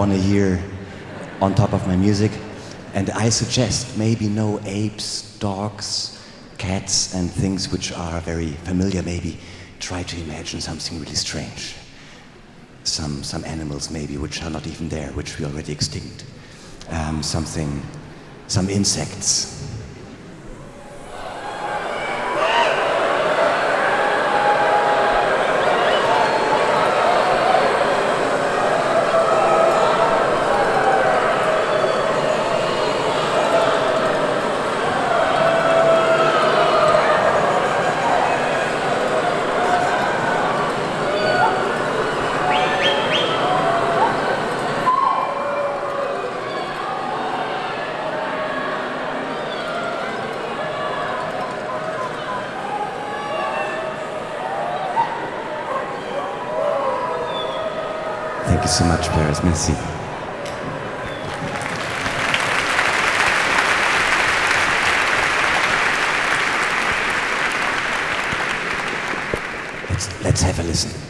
one a year on top of my music. And I suggest maybe no apes, dogs, cats, and things which are very familiar. Maybe try to imagine something really strange. Some animals maybe which are not even there, which we already extinct. Some insects. Thank you so much, Paris. Merci. Let's have a listen.